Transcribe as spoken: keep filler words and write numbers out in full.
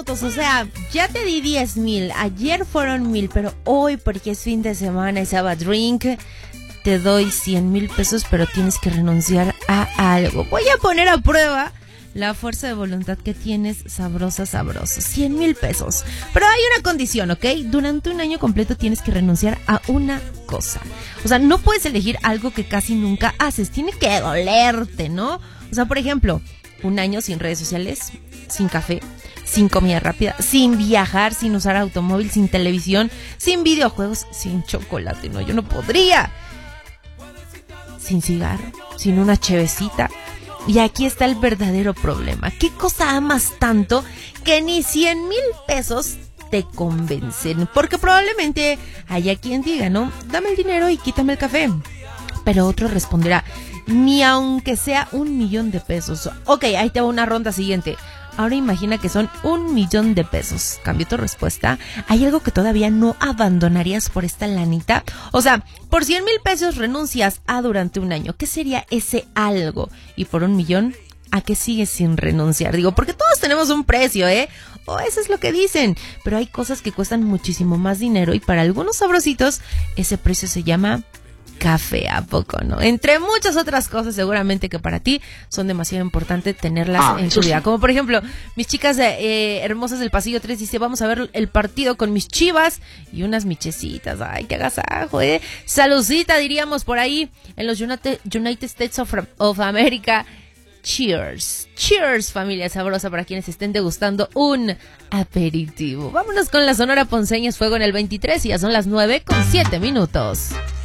puntos, o sea, ya te di diez mil, ayer fueron mil, pero hoy, porque es fin de semana y Sabbath Drink, te doy cien mil pesos, pero tienes que renunciar a algo. Voy a poner a prueba la fuerza de voluntad que tienes, sabrosa, sabroso. cien mil pesos. Pero hay una condición, ¿ok? Durante un año completo tienes que renunciar a una cosa. O sea, no puedes elegir algo que casi nunca haces. Tiene que dolerte, ¿no? O sea, por ejemplo, un año sin redes sociales, sin café, sin comida rápida, sin viajar, sin usar automóvil, sin televisión, sin videojuegos, sin chocolate. No, yo no podría. Sin cigarro, sin una chevecita. Y aquí está el verdadero problema. ¿Qué cosa amas tanto que ni cien mil pesos te convencen? Porque probablemente haya quien diga, ¿no? Dame el dinero y quítame el café. Pero otro responderá, ni aunque sea un millón de pesos. Ok, ahí te va una ronda siguiente. Ahora imagina que son un millón de pesos. ¿Cambio tu respuesta? ¿Hay algo que todavía no abandonarías por esta lanita? O sea, por cien mil pesos renuncias a durante un año. ¿Qué sería ese algo? Y por un millón, ¿a qué sigues sin renunciar? Digo, porque todos tenemos un precio, ¿eh? O eso es lo que dicen. Pero hay cosas que cuestan muchísimo más dinero y para algunos sabrositos, ese precio se llama café, ¿a poco no? Entre muchas otras cosas seguramente que para ti son demasiado importantes tenerlas ah, en tu vida. Como por ejemplo, mis chicas eh, hermosas del pasillo tres dice, vamos a ver el partido con mis chivas y unas michecitas. Ay, qué agasajo, ¿eh? Saludcita, diríamos por ahí en los United, United States of, of America. Cheers, cheers familia sabrosa para quienes estén degustando un aperitivo. Vámonos con la Sonora Ponceña, fuego en el veintitrés y ya son las nueve con siete minutos.